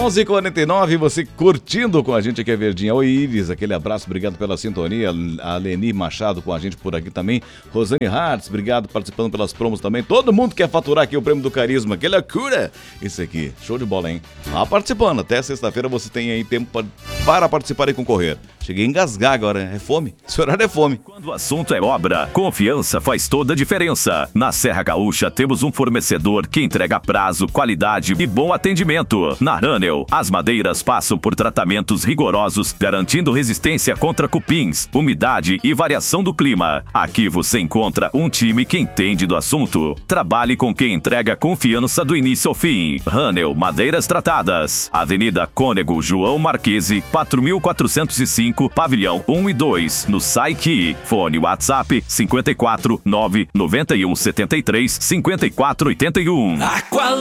11h49, você curtindo com a gente aqui a Verdinha. Oi, Iris, aquele abraço, obrigado pela sintonia. A Leni Machado com a gente por aqui também. Rosane Hartz, obrigado participando pelas promos também. Todo mundo quer faturar aqui o prêmio do Carisma, que loucura! Isso aqui, show de bola, hein? Vá participando, até sexta-feira você tem aí tempo para participar e concorrer. Cheguei a engasgar agora, é fome? Esse horário é fome. Quando o assunto é obra, confiança faz toda a diferença. Na Serra Gaúcha temos um fornecedor que entrega prazo, qualidade e bom atendimento. Na Ranel, as madeiras passam por tratamentos rigorosos, garantindo resistência contra cupins, umidade e variação do clima. Aqui você encontra um time que entende do assunto. Trabalhe com quem entrega confiança do início ao fim. Ranel Madeiras Tratadas. Avenida Cônego João Marquese, 4405, Pavilhão 1 e 2, no Saiki. Fone WhatsApp 54 9 91 73 54 81.